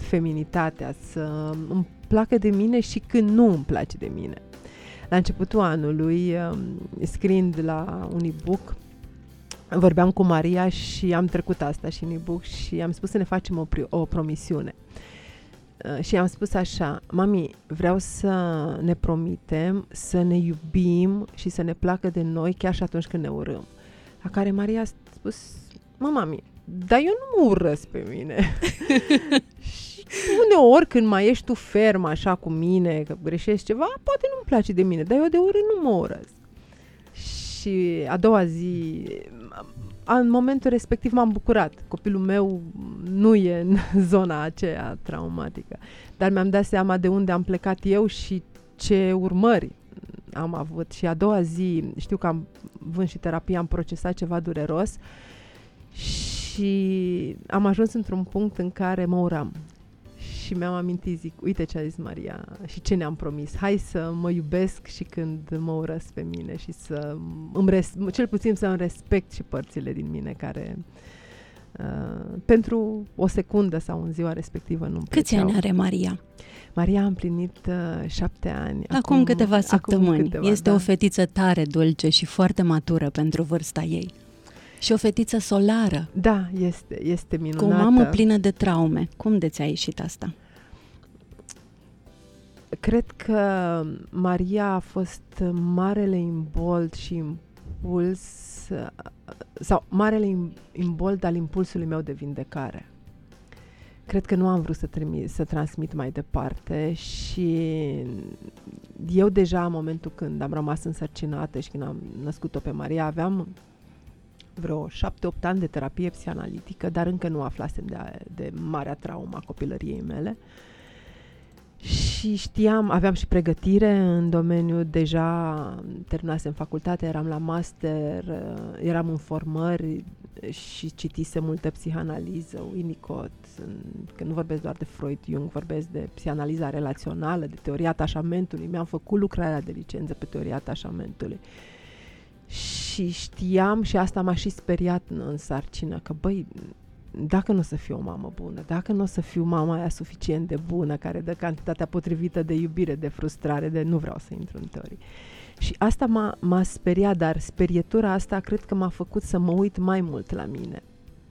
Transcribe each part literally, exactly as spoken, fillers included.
feminitatea, să îmi placă de mine și când nu îmi place de mine. La începutul anului, scriind la un e-book, vorbeam cu Maria și am trecut asta și în e-book și am spus să ne facem o, pri- o promisiune. Uh, și am spus așa: mami, vreau să ne promitem să ne iubim și să ne placă de noi chiar și atunci când ne urâm. La care Maria a spus: mă, mami, dar eu nu mă urăsc pe mine. Și uneori când mai ești tu ferm așa cu mine, că greșești ceva, poate nu-mi place de mine, dar eu de ori nu mă urăsc. Și a doua zi, în momentul respectiv m-am bucurat. Copilul meu nu e în zona aceea traumatică. Dar mi-am dat seama de unde am plecat eu și ce urmări am avut. Și a doua zi, știu că am vând și terapie, am procesat ceva dureros și am ajuns într-un punct în care mă uram. Și mi-am amintit, zic, uite ce a zis Maria și ce ne-am promis. Hai să mă iubesc și când mă urăsc pe mine și să îmi res- cel puțin să îmi respect și părțile din mine care uh, pentru o secundă sau în ziua respectivă nu-mi Câți plăceau. ani are Maria? Maria a împlinit uh, șapte ani. Acum, acum câteva săptămâni. Acum câteva, este da. O fetiță tare dulce și foarte matură pentru vârsta ei. Și o fetiță solară. Da, este, este minunată. Cu o mamă plină de traume. Cum de ți-a ieșit asta? Cred că Maria a fost marele imbold și impuls, sau marele imbold al impulsului meu de vindecare. Cred că nu am vrut să, trimi, să transmit mai departe și eu deja în momentul când am rămas însărcinată și când am născut-o pe Maria, aveam vreo șapte opt ani de terapie psihanalitică, dar încă nu aflasem de, de marea traumă a copilăriei mele. Și știam, aveam și pregătire în domeniu, deja terminasem facultate, eram la master, eram în formări și citisem multă psihanaliză, Winnicott, că nu vorbesc doar de Freud, Jung, vorbesc de psihanaliza relațională, de teoria atașamentului, mi-am făcut lucrarea de licență pe teoria atașamentului. Și știam, și asta m-a și speriat în, în sarcină, că băi, dacă nu o să fiu o mamă bună, dacă nu o să fiu mama aia suficient de bună, care dă cantitatea potrivită de iubire, de frustrare, de nu vreau să intru în teorii. Și asta m-a, m-a speriat, dar sperietura asta cred că m-a făcut să mă uit mai mult la mine.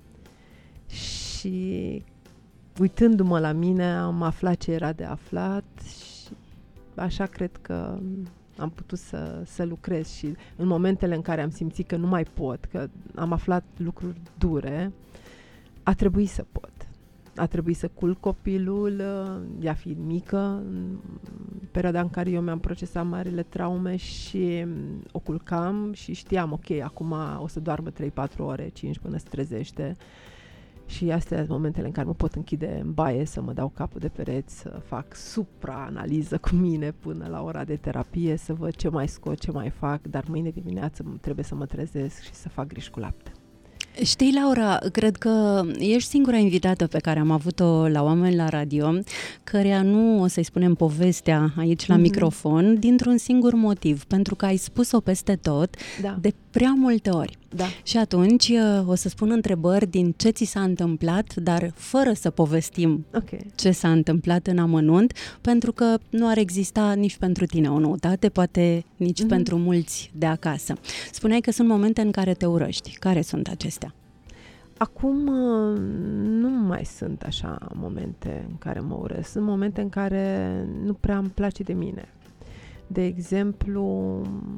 Și uitându-mă la mine, am aflat ce era de aflat și așa cred că am putut să, să lucrez. Și în momentele în care am simțit că nu mai pot, că am aflat lucruri dure, a trebuit să pot. A trebuit să culc copilul, ea fiind mică, în perioada în care eu mi-am procesat marile traume și o culcam și știam, ok, acum o să doarmă trei patru ore, cinci până se trezește. Și astea sunt momentele în care mă pot închide în baie, să mă dau capul de pereți, să fac supra-analiză cu mine până la ora de terapie, să văd ce mai scot, ce mai fac, dar mâine dimineață trebuie să mă trezesc și să fac griji cu lapte. Știi, Laura, cred că ești singura invitată pe care am avut-o la Oameni la Radio, căreia nu o să-i spunem povestea aici la mm-hmm. microfon, dintr-un singur motiv, pentru că ai spus-o peste tot, da. De prea multe ori. Da. Și atunci o să spun întrebări din ce ți s-a întâmplat, dar fără să povestim okay. ce s-a întâmplat în amănunt, pentru că nu ar exista nici pentru tine o noutate, poate nici mm-hmm. pentru mulți de acasă. Spuneai că sunt momente în care te urăști. Care sunt acestea? Acum nu mai sunt așa momente în care mă urăsc. Sunt momente în care nu prea îmi place de mine. De exemplu,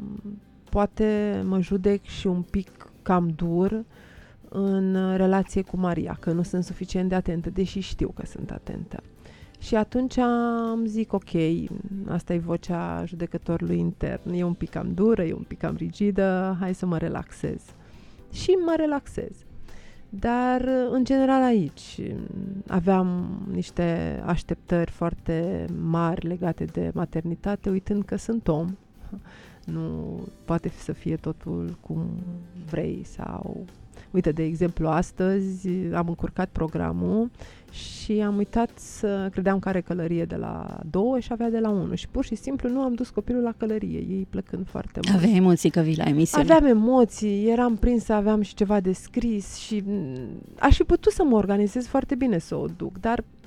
poate mă judec și un pic cam dur în relație cu Maria, că nu sunt suficient de atentă, deși știu că sunt atentă. Și atunci îmi zic, ok, asta e vocea judecătorului intern, e un pic cam dură, e un pic cam rigidă, hai să mă relaxez. Și mă relaxez. Dar, în general, aici aveam niște așteptări foarte mari legate de maternitate, uitând că sunt om. Nu poate să fie totul cum vrei sau... Uite, de exemplu, astăzi am încurcat programul și am uitat să... Credeam că are călărie de la două și avea de la unu și pur și simplu nu am dus copilul la călărie, ei plăcând foarte mult. Aveai emoții că vii la emisiune. Aveam emoții, eram prinsă, aveam și ceva de scris și aș fi putut să mă organizez foarte bine să o duc, dar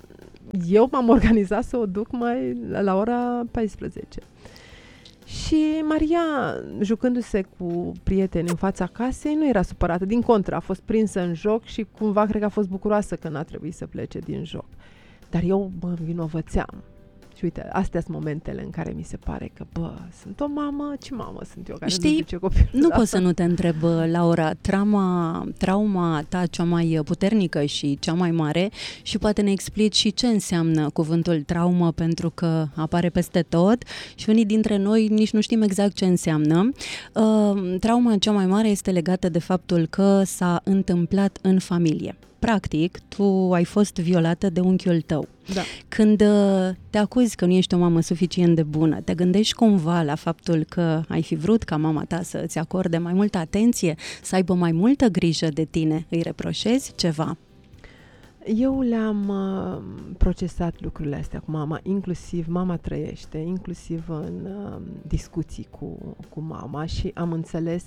eu m-am organizat să o duc mai la ora paisprezece. Și Maria, jucându-se cu prieteni în fața casei, nu era supărată. Din contră, a fost prinsă în joc și cumva cred că a fost bucuroasă că n-a trebuit să plece din joc. Dar eu mă vinovățeam. Și uite, astea sunt momentele în care mi se pare că, bă, sunt o mamă, ce mamă sunt eu care Știi, nu duce copilul? Nu pot să nu te întreb, Laura, trauma, trauma ta cea mai puternică și cea mai mare, și poate ne explici și ce înseamnă cuvântul traumă, pentru că apare peste tot și unii dintre noi nici nu știm exact ce înseamnă. Uh, trauma cea mai mare este legată de faptul că s-a întâmplat în familie. Practic, tu ai fost violată de unchiul tău. Da. Când te acuzi că nu ești o mamă suficient de bună, te gândești cumva la faptul că ai fi vrut ca mama ta să îți acorde mai multă atenție, să aibă mai multă grijă de tine? Îi reproșezi ceva? Eu le-am uh, procesat lucrurile astea cu mama, inclusiv mama trăiește, inclusiv în uh, discuții cu, cu mama, și am înțeles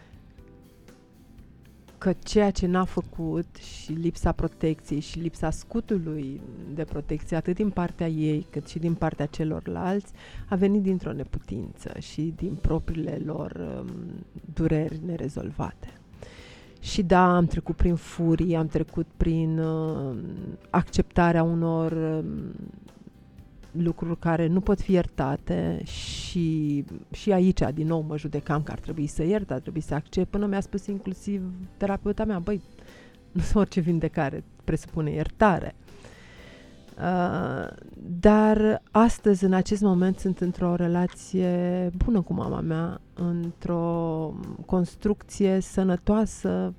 că ceea ce n-a făcut și lipsa protecției și lipsa scutului de protecție, atât din partea ei cât și din partea celorlalți, a venit dintr-o neputință și din propriile lor um, dureri nerezolvate. Și da, am trecut prin furii, am trecut prin uh, acceptarea unor uh, lucruri care nu pot fi iertate și, și aici, din nou, mă judecam că ar trebui să iert, ar trebui să accept, până mi-a spus inclusiv terapeuta mea, băi, nu orice vindecare presupune iertare. Uh, dar astăzi, în acest moment, sunt într-o relație bună cu mama mea, într-o construcție sănătoasă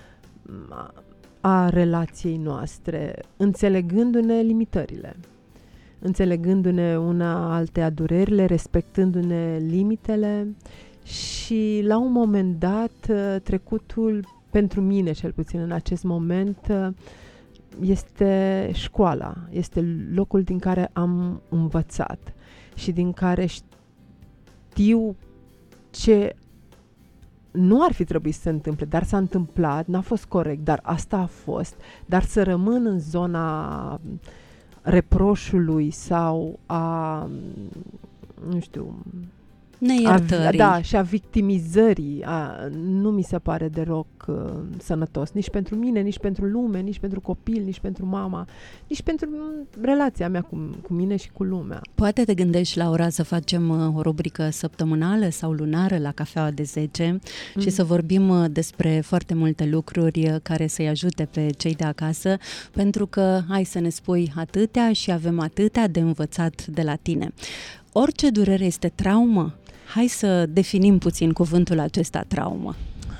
a relației noastre, înțelegându-ne limitările, înțelegându-ne una altea durerile, respectându-ne limitele. Și la un moment dat, trecutul, pentru mine cel puțin în acest moment, este școala, este locul din care am învățat și din care știu ce nu ar fi trebuit să se întâmple, dar s-a întâmplat, n-a fost corect, dar asta a fost. Dar să rămân în zona reproșului sau a, nu știu, neiertării. A, da, și a victimizării a, nu mi se pare deloc uh, sănătos. Nici pentru mine, nici pentru lume, nici pentru copil, nici pentru mama, nici pentru relația mea cu, cu mine și cu lumea. Poate te gândești, Laura, să facem uh, o rubrică săptămânală sau lunară la Cafeaua de zece mm. și să vorbim uh, despre foarte multe lucruri uh, care să-i ajute pe cei de acasă, pentru că hai să ne spui atâtea și avem atâtea de învățat de la tine. Orice durere este traumă? Hai să definim puțin cuvântul acesta, traumă.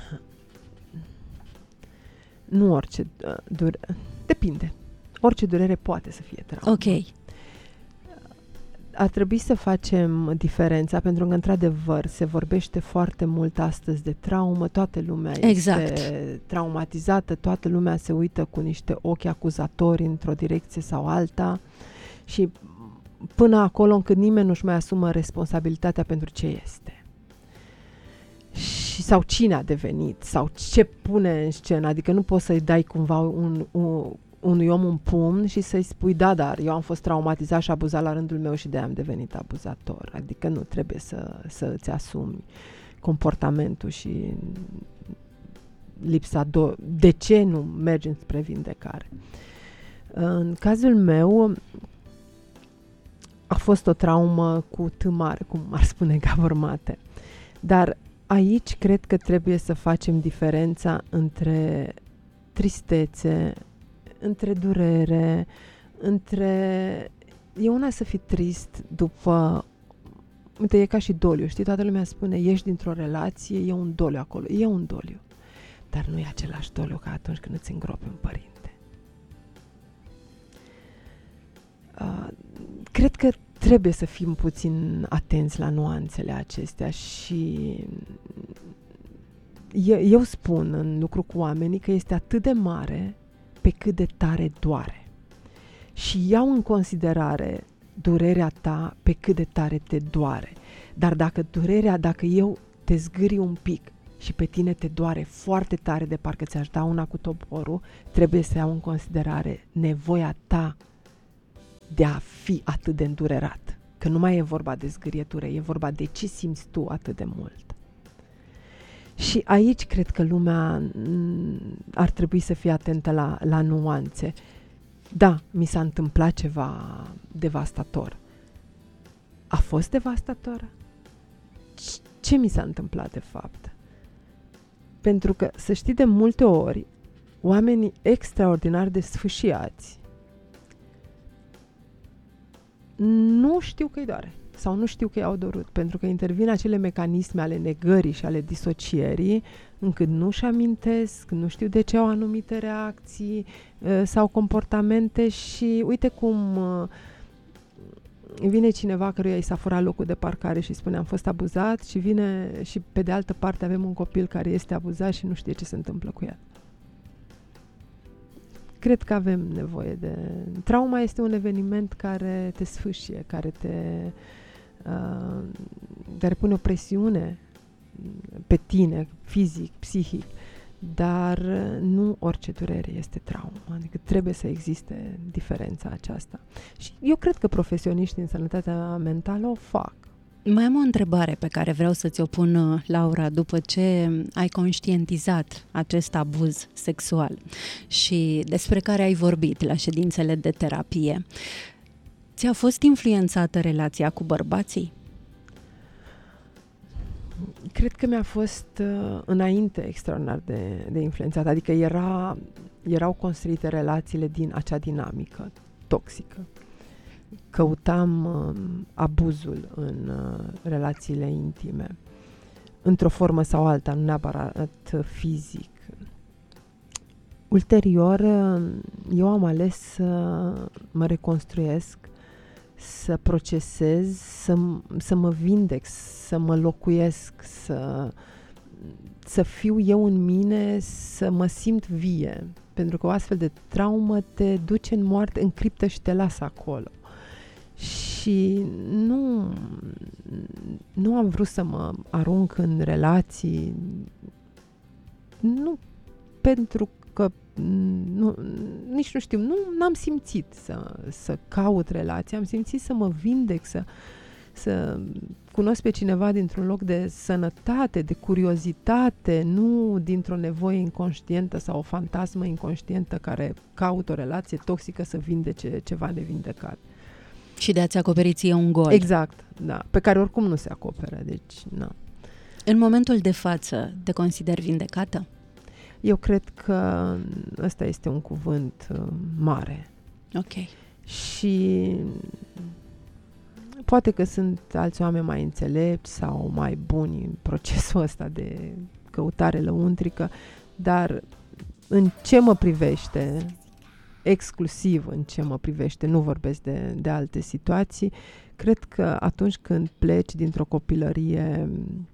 Nu orice uh, durere. Depinde. Orice durere poate să fie traumă. Ok. Ar trebui să facem diferența, pentru că, într-adevăr, se vorbește foarte mult astăzi de traumă, toată lumea exact. este traumatizată, toată lumea se uită cu niște ochi acuzatori într-o direcție sau alta și până acolo încât nimeni nu-și mai asumă responsabilitatea pentru ce este. Și, sau cine a devenit, sau ce pune în scenă. Adică nu poți să-i dai cumva un, un, unui om un pumn și să-i spui, da, dar eu am fost traumatizat și abuzat la rândul meu și de-aia am devenit abuzator. Adică nu trebuie să, să îți asumi comportamentul și lipsa do- de ce nu mergi spre vindecare. În cazul meu a fost o traumă cu T mare, cum ar spune Gabor Mate. Dar aici cred că trebuie să facem diferența între tristețe, între durere, între... E una să fii trist după... Uite, e ca și doliu, știi? Toată lumea spune, ieși dintr-o relație, e un doliu acolo. E un doliu. Dar nu e același doliu ca atunci când îți îngropi un părinte. Uh, cred că trebuie să fim puțin atenți la nuanțele acestea și eu, eu spun în lucru cu oamenii că este atât de mare pe cât de tare doare. Și iau în considerare durerea ta pe cât de tare te doare. Dar dacă durerea, dacă eu te zgâri un pic și pe tine te doare foarte tare de parcă ți-aș da una cu toporul, trebuie să iau în considerare nevoia ta de a fi atât de îndurerat. Că nu mai e vorba de zgârietură, e vorba de ce simți tu atât de mult. Și aici cred că lumea ar trebui să fie atentă la, la nuanțe. Da, mi s-a întâmplat ceva devastator. A fost devastator? Ce mi s-a întâmplat de fapt? Pentru că, să știi, de multe ori, oamenii extraordinar de sfâșiați nu știu că-i doare sau nu știu că i-au dorut, pentru că intervin acele mecanisme ale negării și ale disocierii, încât nu-și amintesc, nu știu de ce au anumite reacții uh, sau comportamente și uite cum uh, vine cineva căruia i s-a furat locul de parcare și spune am fost abuzat și vine și pe de altă parte avem un copil care este abuzat și nu știe ce se întâmplă cu el. Cred că avem nevoie de... Trauma este un eveniment care te sfâșie, care te... Uh, care pune o presiune pe tine, fizic, psihic, dar nu orice durere este traumă. Adică trebuie să existe diferența aceasta. Și eu cred că profesioniștii în sănătatea mentală o fac. Mai am o întrebare pe care vreau să ți-o pun, Laura, după ce ai conștientizat acest abuz sexual și despre care ai vorbit la ședințele de terapie. Ți-a fost influențată relația cu bărbații? Cred că mi-a fost uh, înainte extraordinar de, de influențată. Adică era, erau construite relațiile din acea dinamică toxică. Căutam uh, abuzul în uh, relațiile intime, într-o formă sau alta, nu neapărat fizic. Ulterior, uh, eu am ales să mă reconstruiesc, să procesez, să, să mă vindec, să mă locuiesc, să, să fiu eu în mine, să mă simt vie. Pentru că o astfel de traumă te duce în moarte, în criptă și te lasă acolo. Și nu, nu am vrut să mă arunc în relații, nu pentru că nu, nici nu știu, nu n-am simțit să, să caut relații, am simțit să mă vindec, să, să cunosc pe cineva dintr-un loc de sănătate, de curiozitate, nu dintr-o nevoie inconștientă sau o fantasmă inconștientă care caută o relație toxică să vindece ceva nevindecat. Și de a-ți acoperi ție un gol. Exact, da, pe care oricum nu se acoperă, deci, na. În momentul de față, te consideri vindecată? Eu cred că ăsta este un cuvânt uh, mare. Ok. Și poate că sunt alți oameni mai înțelepți sau mai buni în procesul ăsta de căutare lăuntrică, dar în ce mă privește, exclusiv în ce mă privește, nu vorbesc de, de alte situații, cred că atunci când pleci dintr-o copilărie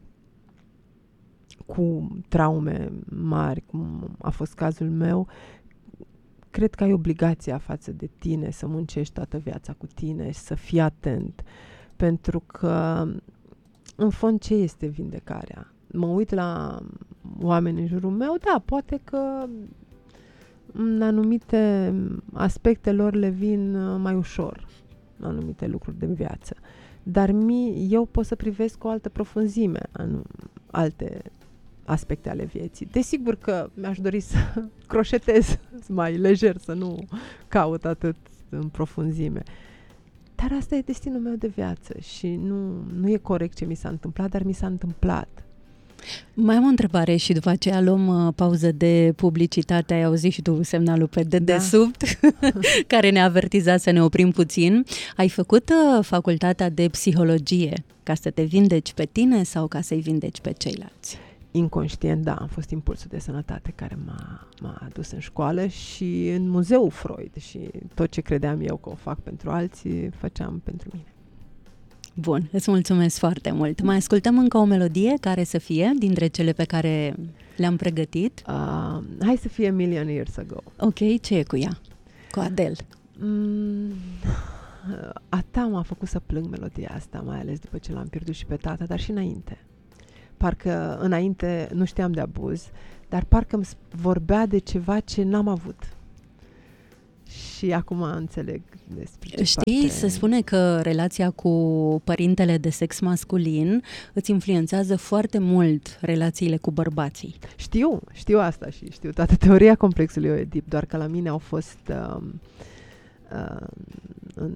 cu traume mari, cum a fost cazul meu, cred că ai obligația față de tine să muncești toată viața cu tine și să fii atent. Pentru că, în fond, ce este vindecarea? Mă uit la oameni în jurul meu, da, poate că în anumite aspecte lor le vin mai ușor, în anumite lucruri de viață. Dar mi, eu pot să privesc cu o altă profunzime, în alte aspecte ale vieții. Desigur că mi-aș dori să croșetez mai lejer, să nu caut atât în profunzime. Dar asta e destinul meu de viață și nu, nu e corect ce mi s-a întâmplat, dar mi s-a întâmplat. Mai am o întrebare și după aceea luăm uh, pauză de publicitate. Ai auzit și tu semnalul pe dedesubt, da. care ne avertiza să ne oprim puțin. Ai făcut uh, facultatea de psihologie ca să te vindeci pe tine sau ca să-i vindeci pe ceilalți? Inconștient, da, am fost impulsul de sănătate care m-a, m-a adus în școală și în muzeul Freud și tot ce credeam eu că o fac pentru alții, făceam pentru mine. Bun, îți mulțumesc foarte mult. Mai ascultăm încă o melodie care să fie dintre cele pe care le-am pregătit. Uh, hai să fie Million Years Ago. Ok, ce e cu ea? Cu Adele. Mm, a ta m-a făcut să plâng melodia asta, mai ales după ce l-am pierdut și pe tata, dar și înainte. Parcă înainte nu știam de abuz, dar parcă îmi vorbea de ceva ce n-am avut. Și acum înțeleg despre ce Știi, parte... se spune că relația cu părintele de sex masculin îți influențează foarte mult relațiile cu bărbații. Știu, știu asta și știu toată teoria complexului Oedip, doar că la mine au fost... Uh, uh, în...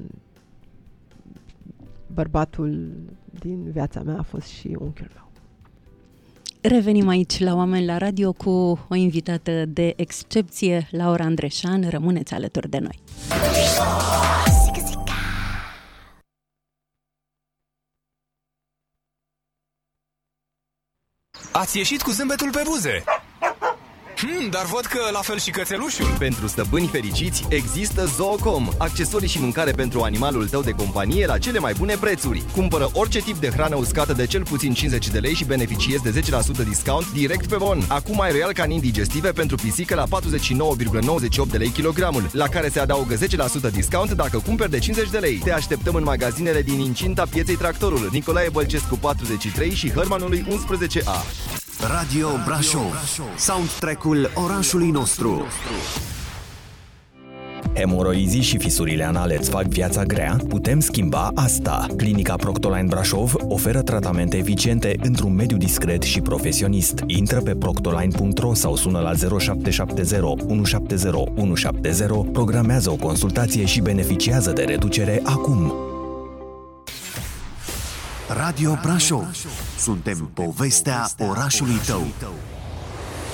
Bărbatul din viața mea a fost și unchiul meu. Revenim aici la Oameni la Radio cu o invitată de excepție, Laura Andreșan. Rămâneți alături de noi. Ați ieșit cu zâmbetul pe buze. Hmm, dar văd că la fel și cățelușul. Pentru stăpâni fericiți există Zoocom, accesorii și mâncare pentru animalul tău de companie la cele mai bune prețuri. Cumpără orice tip de hrană uscată de cel puțin cincizeci de lei și beneficiezi de zece la sută discount direct pe bon. Acum ai Royal Canin digestive pentru pisică la patruzeci și nouă virgulă nouăzeci și opt de lei kilogramul, la care se adaugă zece la sută discount dacă cumperi de cincizeci de lei. Te așteptăm în magazinele din incinta Pieței Tractorul, Nicolae Bălcescu patruzeci și trei și Hărmanului unsprezece A. Radio Brașov, soundtrack-ul orașului nostru. Hemoroizii și fisurile anale îți fac viața grea? Putem schimba asta. Clinica Proctoline Brașov oferă tratamente eficiente într-un mediu discret și profesionist. Intră pe proctoline punct ro sau sună la zero șapte șapte zero unu șapte zero unu șapte zero, programează o consultație și beneficiază de reducere acum. Radio Brașov. Suntem povestea orașului tău.